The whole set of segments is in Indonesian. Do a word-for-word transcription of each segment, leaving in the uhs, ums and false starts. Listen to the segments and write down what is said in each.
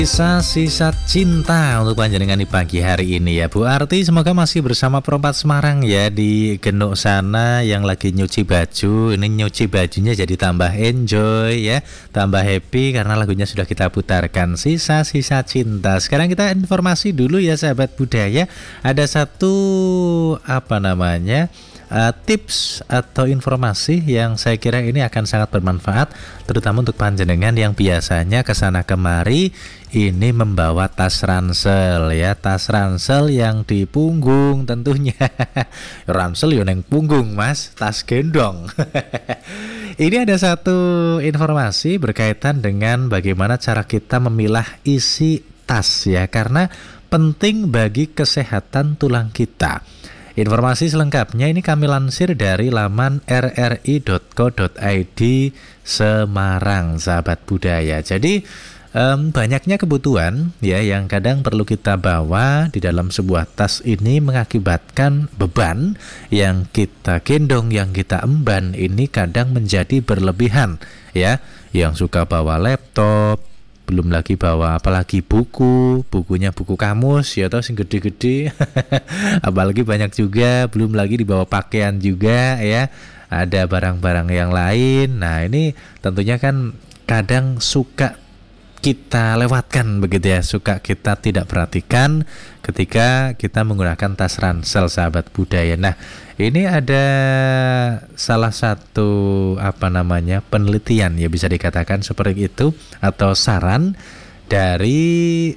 Sisa-sisa cinta untuk panjenengan di pagi hari ini ya Bu Arti, semoga masih bersama Perempat Semarang ya di Genuk sana yang lagi nyuci baju. Ini nyuci bajunya jadi tambah enjoy ya, tambah happy karena lagunya sudah kita putarkan, Sisa-sisa cinta. Sekarang kita informasi dulu ya sahabat budaya. Ada satu apa namanya Uh, tips atau informasi yang saya kira ini akan sangat bermanfaat terutama untuk panjenengan yang biasanya kesana kemari ini membawa tas ransel ya, tas ransel yang di punggung tentunya. Ransel yo neng punggung Mas, tas gendong. Ini ada satu informasi berkaitan dengan bagaimana cara kita memilah isi tas ya, karena penting bagi kesehatan tulang kita. Informasi selengkapnya ini kami lansir dari laman r r i dot co dot i d Semarang, sahabat budaya. Jadi um, banyaknya kebutuhan ya yang kadang perlu kita bawa di dalam sebuah tas ini mengakibatkan beban yang kita gendong, yang kita emban ini kadang menjadi berlebihan ya. Yang suka bawa laptop, belum lagi bawa apalagi buku, bukunya buku kamus ya, atau sing gede-gede. Apalagi banyak juga, belum lagi dibawa pakaian juga ya. Ada barang-barang yang lain. Nah, ini tentunya kan kadang suka kita lewatkan begitu ya, suka kita tidak perhatikan ketika kita menggunakan tas ransel, sahabat budaya. Nah, ini ada salah satu apa namanya penelitian ya, bisa dikatakan seperti itu, atau saran dari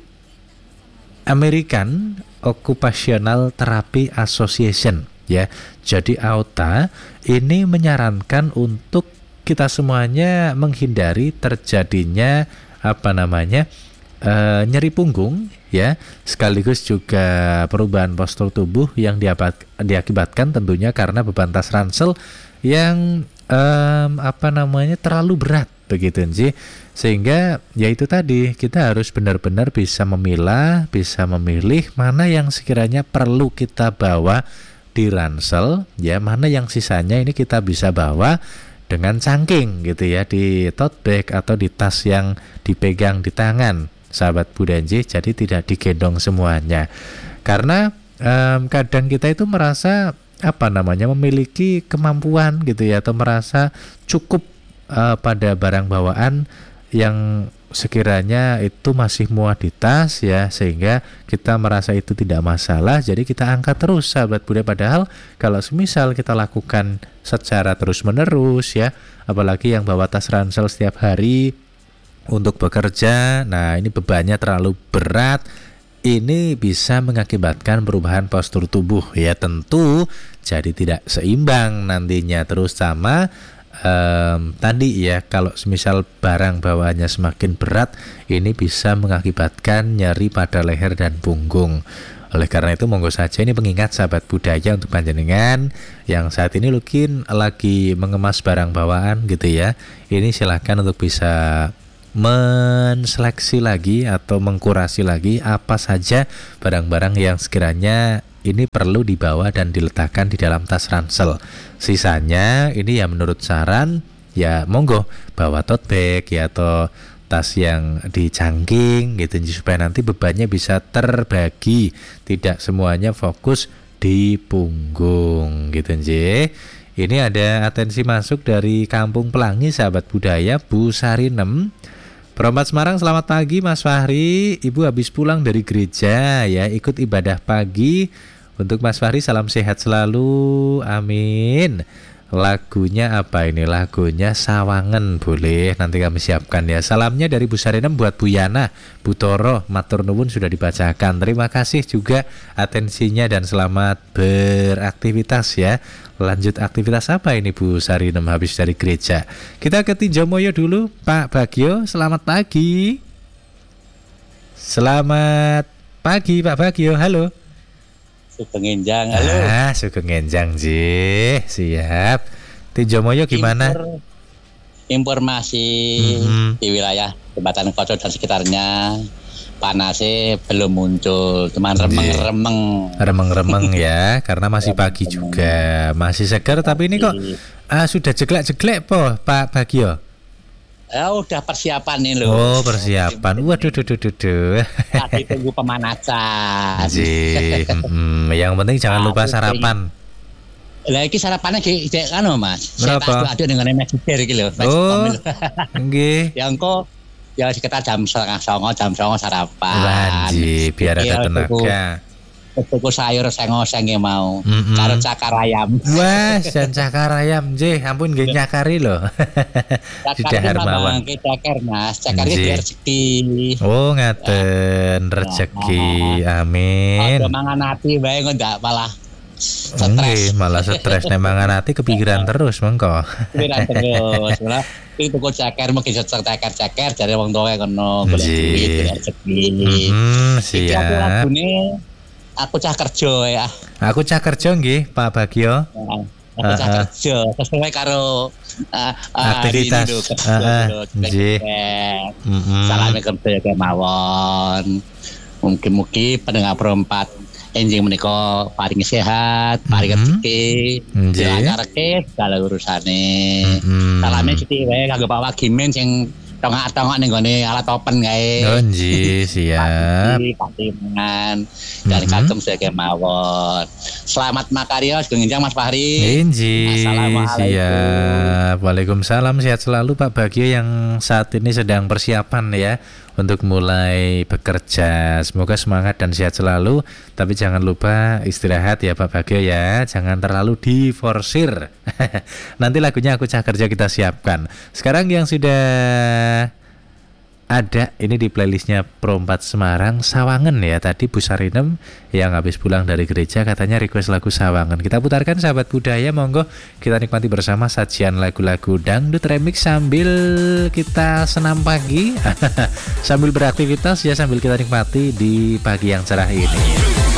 American Occupational Therapy Association ya. Jadi A O T A ini menyarankan untuk kita semuanya menghindari terjadinya apa namanya e, nyeri punggung ya, sekaligus juga perubahan postur tubuh yang diabat, diakibatkan tentunya karena beban tas ransel yang um, apa namanya terlalu berat begitu sih, sehingga ya itu tadi kita harus benar-benar bisa memilah, bisa memilih mana yang sekiranya perlu kita bawa di ransel ya, mana yang sisanya ini kita bisa bawa dengan cangking gitu ya, di tote bag atau di tas yang dipegang di tangan, sahabat budaya. Jadi tidak digendong semuanya, karena um, kadang kita itu merasa apa namanya memiliki kemampuan gitu ya, atau merasa cukup uh, pada barang bawaan yang sekiranya itu masih muat di tas ya, sehingga kita merasa itu tidak masalah, jadi kita angkat terus, sahabat budaya. Padahal kalau semisal kita lakukan secara terus menerus ya, apalagi yang bawa tas ransel setiap hari untuk bekerja, nah ini bebannya terlalu berat, ini bisa mengakibatkan perubahan postur tubuh ya, tentu jadi tidak seimbang nantinya. Terus sama Um, tadi ya, kalau semisal barang bawaannya semakin berat, ini bisa mengakibatkan nyeri pada leher dan punggung. Oleh karena itu monggo saja ini pengingat, sahabat budaya, untuk panjenengan yang saat ini mungkin lagi mengemas barang bawaan gitu ya, ini silahkan untuk bisa menseleksi lagi atau mengkurasi lagi apa saja barang-barang yang sekiranya ini perlu dibawa dan diletakkan di dalam tas ransel. Sisanya ini ya menurut saran ya monggo bawa tote bag ya, atau tas yang dicangking gitu, supaya nanti bebannya bisa terbagi, tidak semuanya fokus di punggung gitu nje. Ini ada atensi masuk dari Kampung Pelangi, sahabat budaya, Bu Sarinem. Perempat Semarang, selamat pagi Mas Fahri. Ibu habis pulang dari gereja ya, ikut ibadah pagi. Untuk Mas Fahri salam sehat selalu, amin. Lagunya apa ini? Lagunya Sawangen, boleh nanti kami siapkan ya. Salamnya dari Bu Sarinem buat Bu Yana, Bu Toro, matur nuwun sudah dibacakan. Terima kasih juga atensinya dan selamat beraktivitas ya. Lanjut aktivitas apa ini Bu Sarinem habis dari gereja? Kita ke Tinjomoyo dulu, Pak Bagio, selamat pagi. Selamat pagi Pak Bagio, halo. Sugeng Enjang, halo. Ah, Sugeng Enjang, Ji. Siap. Tinjomoyo gimana? Impor, informasi mm-hmm. di wilayah Jembatan Koco dan sekitarnya panasnya belum muncul, cuman remeng-remeng. Remeng-remeng ya, karena masih pagi juga, masih segar. Tapi ini kok ah, sudah jeglek-jeglek po, Pak Bagio? Ya udah persiapan nih loh. Oh, persiapan. Waduh, duh, duh, duh, duh. Lagi tunggu pemanasan. Anjir. Mm-mm. Yang penting jangan lupa sarapan. Lah iki sarapannya ki cek kan Mas. Saya Berapa? tak aduk dengan messenger iki lho. Oh, nggih. Yang kok ya sekitar jam setengah songo, jam songo sarapan. Wanji, biar ada tenaga. Tuku sayur seng-oseng mau. Mm-mm. Karo cakar ayam. Wah, dan cakar ayam, J. Ampun nggih nyakari loh. Di dahar mawon. Cakar Mas, cakar iki Nggih. rezeki. Oh, ngaten rezeki. Amin. Ada mangan ati bae kok ndak malah Nggih, stres. malah stres nemangan hati kepikiran terus mengko. Pikiran terus. Malah iki tuku cakar mungkin cakar-cakar dari wong tuwa kono golek Nggih. duit golek rezeki. Hmm, Iki aku siap. lagune aku cah kerja ya. Aku cak kerja nggih, Pak Bagio. Aku cah Ah, ah. kerja sesuai karo uh, Aktivitas. Ah, ah. Nggih. Mm-mm. Salame kerja kemawon. Mungkin-mungkin pendengar perempat enjing menika paling sehat, paling Mhm. rezeki, Nggih. dilancarke segala urusane. Mm-mm. Salame sithik wae kanggo Pak Wagimin sing tongak-tongak ning gone alat open kae. Oh, nggih, siap. Patiman dan Mhm. kagem sedaya mawon. Selamat makarya sugeng enjang Mas Fahri. Inji, Assalamualaikum. siap. Waalaikumsalam, sehat selalu Pak Bagio yang saat ini sedang persiapan ya untuk mulai bekerja. Semoga semangat dan sehat selalu. Tapi jangan lupa istirahat ya Pak Bagio ya. Jangan terlalu diforsir. Nanti lagunya aku cah kerja kita siapkan. Sekarang yang sudah ada ini di playlistnya Pro empat Semarang, Sawangen ya. Tadi Bu Sarinem yang habis pulang dari gereja katanya request lagu Sawangen. Kita putarkan sahabat budaya, monggo kita nikmati bersama sajian lagu-lagu dangdut remix sambil kita senam pagi sambil beraktivitas ya, sambil kita nikmati di pagi yang cerah ini.